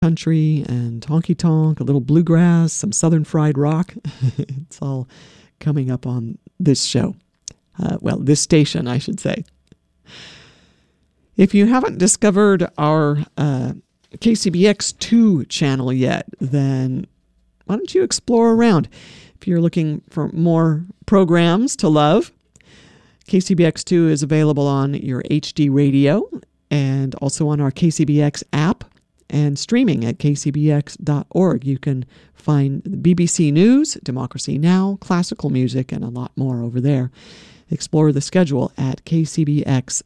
country and honky tonk, a little bluegrass, some southern fried rock. It's all coming up on this show. This station, I should say. If you haven't discovered our KCBX2 channel yet, then why don't you explore around? If you're looking for more programs to love, KCBX2 is available on your HD radio and also on our KCBX app and streaming at kcbx.org. You can find BBC News, Democracy Now!, classical music, and a lot more over there. Explore the schedule at kcbx.org.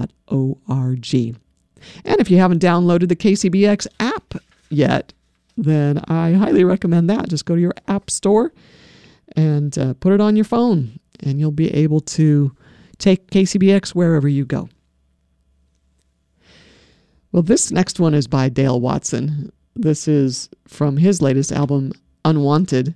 And if you haven't downloaded the KCBX app yet, then I highly recommend that. Just go to your app store and put it on your phone, and you'll be able to take KCBX wherever you go. Well, this next one is by Dale Watson. This is from his latest album, Unwanted.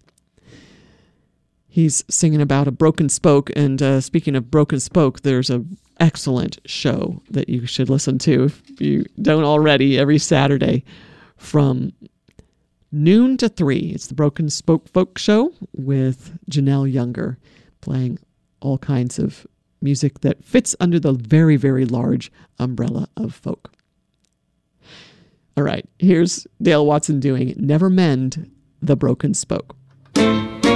He's singing about a broken spoke, and speaking of broken spoke, there's an excellent show that you should listen to if you don't already, every Saturday from noon to 3. It's the Broken Spoke Folk Show with Janelle Younger, playing all kinds of music that fits under the very, very large umbrella of folk. All right, here's Dale Watson doing Never Mend the Broken Spoke.